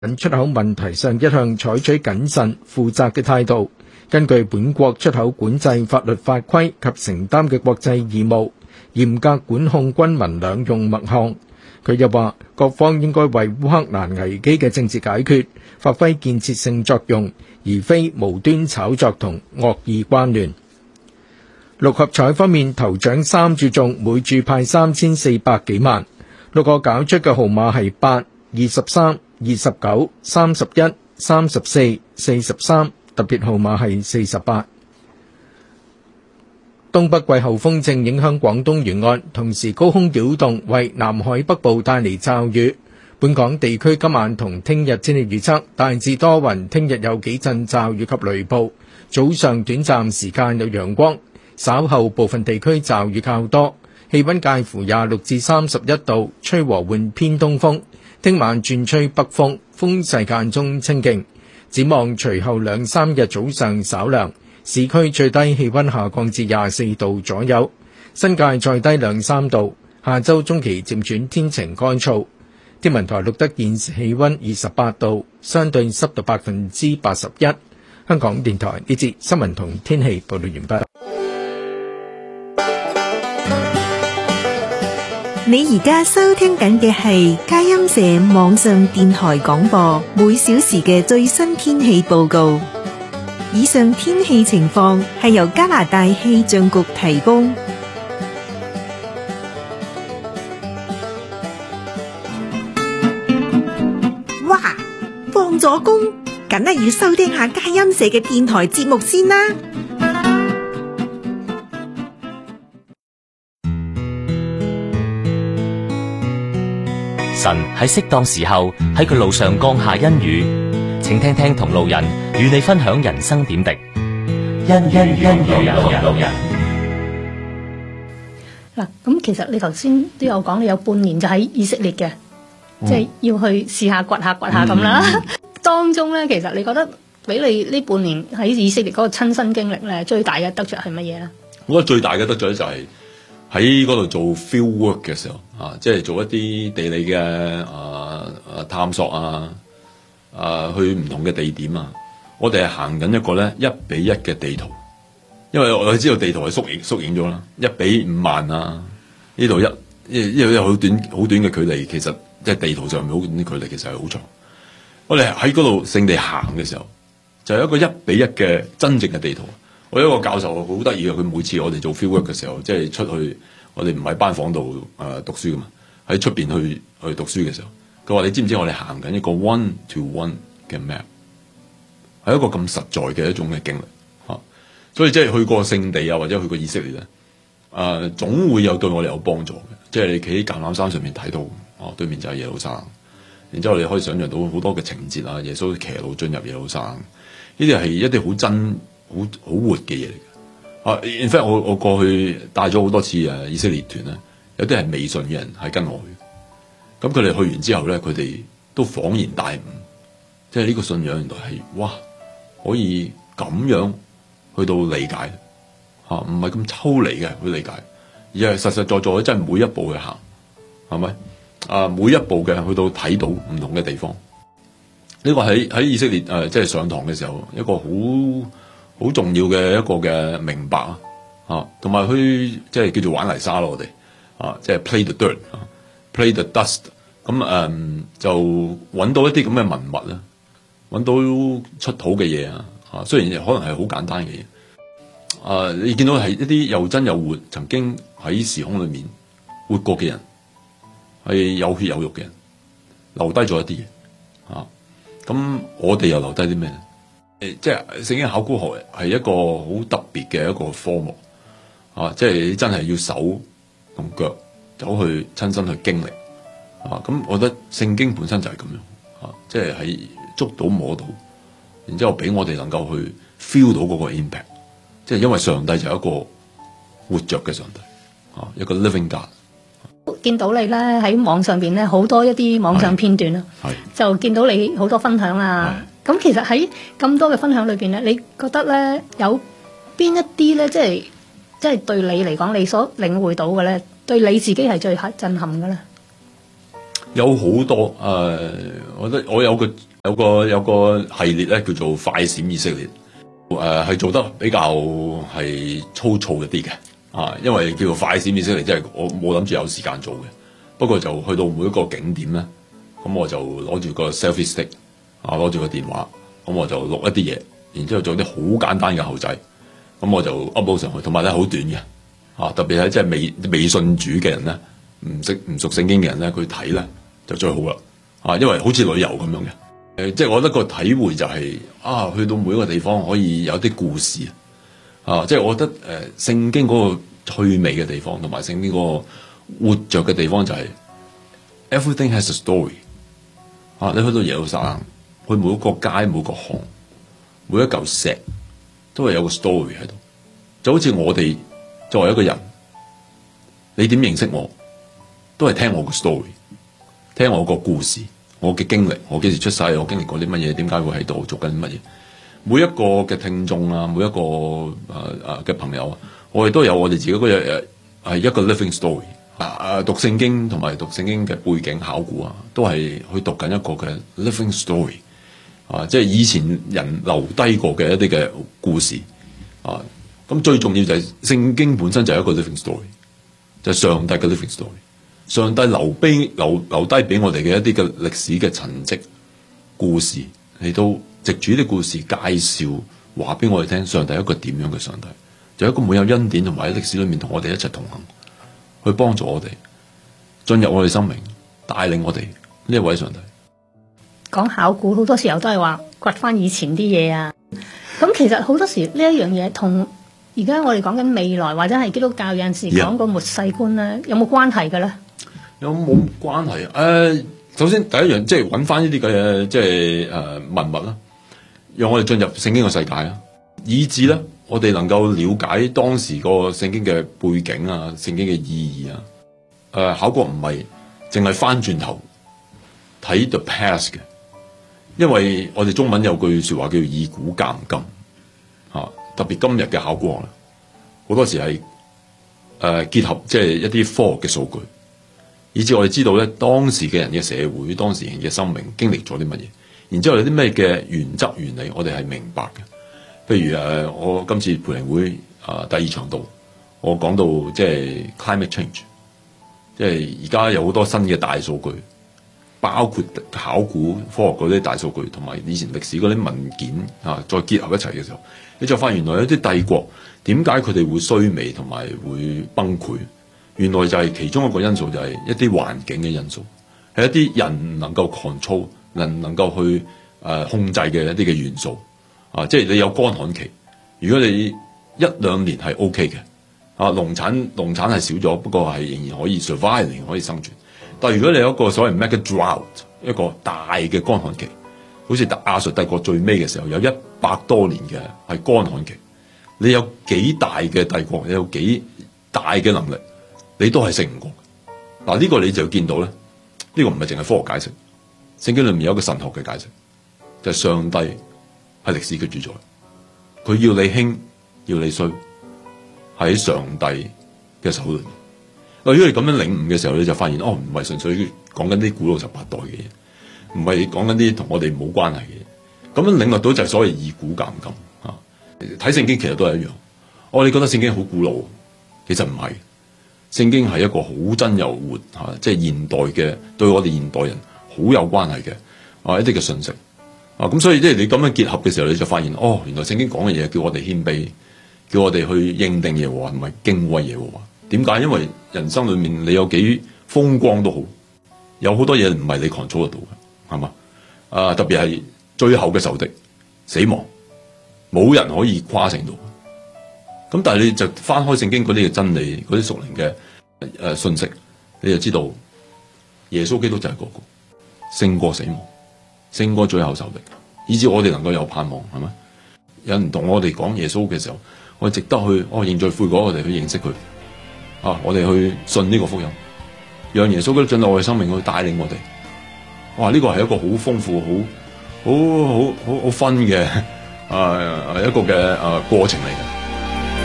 出口問題上一向採取謹慎負責嘅態度，根據本國出口管制法律法規及承擔嘅國際義務，嚴格管控軍民兩用物項。佢又話，各方應該為烏克蘭危機嘅政治解決發揮建設性作用，而非無端炒作同惡意關聯。六合彩方面，頭獎3注中，每注派3400幾萬。六個攪出嘅號碼係8、23、29、31、34、43，特別號碼係48。東北季候風正影響廣東沿岸，同時高空擾動為南海北部帶嚟驟雨。本港地區今晚同聽日天氣預測大致多雲，聽日有幾陣驟雨及雷暴，早上短暫時間有陽光，稍後部分地區驟雨較多，氣溫介乎26至31度，吹和緩偏東風。聽晚轉吹北風，風勢間中清勁。展望隨後2、3日早上稍涼，市區最低氣溫下降至24度左右，新界再低2、3度。下周中期漸轉天晴乾燥。天文台錄得現時氣溫28度，相對濕度81%。香港電台呢節新聞同天氣報道完畢。 你而家收聽緊嘅係佳音社網上電台廣播，每小時嘅最新天氣報告。以上天氣情況係由加拿大氣象局提供。哇！放咗工，梗係要收聽下佳音社嘅電台節目先啦。 神喺適當時候喺佢路上降下恩雨，請聽聽同路人與你分享人生點滴。恩路人。 嗱，咁其實你頭先都有講，你有半年就喺以色列嘅，即係要去試下掘下咁啦。當中咧，其實你覺得俾你呢半年喺以色列嗰個親身經歷咧，最大嘅得着係乜嘢咧？ 我覺得最大嘅得着就係喺嗰度做 field work 嘅時候啊，即係做一啲地理嘅探索去唔同嘅地點啊。我哋係行緊一個咧1比1嘅地圖，因為我知道地圖係縮影咗啦，1比5萬啊。呢度因為好短嘅距離，其實即係地圖上面好短嘅距離，其實係好長。我哋喺嗰度聖地行嘅時候，就係一個1比1嘅真正嘅地圖。我有一個教授好得意嘅，佢每次我哋做 field work 嘅時候，即係出去，我哋唔喺班房度讀書噶嘛，喺出邊去讀書嘅時候，佢話：你知唔知我哋行緊一個 1-to-1 嘅 map， 係一個咁實在嘅一種嘅經歷嚇。所以即係去過聖地啊，或者去過以色列咧，總會有對我哋有幫助嘅。即係你企喺橄欖山上面睇到，對面就係耶路撒冷，然之後你可以想象到好多嘅情節啊，耶穌騎驢進入耶路撒冷，呢啲係一啲好真。好活嘅嘢嚟嘅。in fact 我過去帶咗好多次以色列團咧，有啲係未信嘅人係跟我去，咁佢哋去完之後咧，佢哋都恍然大悟，即係呢個信仰原來係哇可以咁樣去到理解嚇，唔係咁抽離嘅去理解，而係實實在在真係每一步去行，係咪每一步嘅去到睇到唔同嘅地方。呢個喺以色列即係上堂嘅時候一個好重要嘅一個嘅明白同埋去即係叫做玩泥沙咯，我哋即係 play the dirt，play the dust， 咁就揾到一啲咁嘅文物啦，揾到出土嘅嘢雖然可能係好簡單嘅嘢，你見到係一啲又真又活，曾經喺時空裏面活過嘅人，係有血有肉嘅人，留低咗一啲嘢咁我哋又留低啲咩咧？即係聖經考古學係一個好特別嘅一個科目即係你真係要手同腳走去親身去經歷咁我覺得聖經本身就係咁樣即係喺捉到摸到，然之後俾我哋能夠去 feel 到嗰個 impact， 即係因為上帝就係一個活着嘅上帝一個 living God。 見到你咧喺網上邊咧好多一啲網上片段就見到你好多分享啊。咁其實喺咁多嘅分享裏邊咧，你覺得咧有邊一啲咧，即係對你嚟講，你所領會到嘅咧，對你自己係最震撼嘅咧？ 有好多我覺得我有個有個系列咧叫做快閃以色列，係做得比較係粗糙一啲嘅因為叫做快閃以色列，即係我冇諗住有時間做嘅，不過就去到每一個景點咧，咁我就攞住個 selfie stick 攞住個電話，咁我就錄一啲嘢，然之後做啲好簡單嘅後製，咁我就 upload 上去，同埋咧好短嘅特別係即係未信主嘅人咧，唔熟聖經嘅人咧，佢睇咧就最好啦因為好似旅遊咁樣嘅。即係我覺得個體會就係去到每一個地方可以有啲故事即係我覺得聖經嗰個趣味嘅地方，同埋聖經嗰個活着嘅地方就係 everything has a story 你去到耶路撒冷，去每一個街、每個巷、每一嚿石都係有個 story 喺度，就好似我哋作為一個人，你點認識我，都係聽我個 story， 聽我個故事。我嘅經歷，我幾時出世，我經歷過啲乜嘢，點解會喺度做緊乜嘢？每一個嘅聽眾每一個嘅朋友我哋都有我哋自己嗰日係一個 living story 讀聖經同埋讀聖經嘅背景考古都係去讀緊一個嘅 living story 即係以前人留低過嘅一啲嘅故事咁最重要就係聖經本身就係一個 living story， 就係上帝嘅 living story。上帝留低俾我哋嘅一啲嘅歷史嘅痕跡故事，嚟到藉住啲故事介紹話俾我哋聽，上帝係一個點樣嘅上帝，就係一個滿有恩典同埋喺歷史裏面同我哋一齊同行，去幫助我哋進入我哋生命，帶領我哋呢一位上帝。 講考古好多時候都係話掘翻以前啲嘢咁其實好多時呢一樣嘢同而家我哋講緊未來或者係基督教有陣時講個末世觀咧，有冇關係嘅咧？ 有冇關係？首先第一樣即係揾翻呢啲嘅即係文物啦，讓我哋進入聖經嘅世界以至咧我哋能夠了解當時個聖經嘅背景聖經嘅意義考古唔係淨係翻轉頭睇 the past 嘅，因為我哋中文有句說話叫以古鑑今特別今日嘅考古好多時係結合即係一啲科學嘅數據。以至我哋知道咧，當時嘅人嘅社會，當時人嘅生命經歷咗啲乜嘢，然之後有啲咩嘅原則原理，我哋係明白嘅。譬如我今次培靈會第2場度，我講到即係 climate change， 即係而家有好多新嘅大數據，包括考古科學嗰啲大數據，同埋以前歷史嗰啲文件再結合一齊嘅時候，你就發現原來有啲帝國點解佢哋會衰微同埋會崩潰？原來就係其中一個因素，就係一啲環境嘅因素，係一啲人唔能夠 control、能夠去控制嘅一啲嘅元素即係你有乾旱期，如果你1-2年係 OK 嘅農產係少咗，不過係仍然可以 survive， 仍然可以生存。但係如果你有一個所謂 mega drought， 一個大嘅乾旱期，好似亞述帝國最尾嘅時候有100多年嘅係乾旱期，你有幾大嘅帝國，你有幾大嘅能力，你都係勝唔過。嗱，呢個你就見到咧，呢個唔係淨係科學解釋，聖經裏面有一個神學嘅解釋，就係上帝係歷史嘅主宰，佢要你興要你衰，喺上帝嘅手裏面。如果你咁樣領悟嘅時候，你就發現唔係純粹講緊啲古老18代嘅嘢，唔係講緊啲同我哋冇關係嘅嘢。咁樣領悟到就係所謂以古鑑今睇聖經其實都係一樣。我哋覺得聖經好古老，其實唔係。聖經係一個好真又活即係現代嘅，對我哋現代人好有關係嘅一啲嘅信息咁所以即係你咁樣結合嘅時候，你就發現原來聖經講嘅嘢叫我哋謙卑，叫我哋去認定耶和華，唔係敬畏耶和華。點解？因為人生裏面你有幾風光都好，有好多嘢唔係你 control 得到嘅，係嘛？特別係最後嘅仇敵死亡，冇人可以誇勝到。咁但係你就翻開聖經嗰啲嘅真理，嗰啲屬靈嘅信息，你就知道耶穌基督就係嗰個勝過死亡，勝過最後仇敵，以至我哋能夠有盼望，係咪？有人同我哋講耶穌嘅時候，我哋值得去認罪悔改，我哋去認識佢我哋去信呢個福音，讓耶穌基督進入我哋生命去帶領我哋。呢個係一個好豐富、好分嘅一個嘅過程嚟嘅。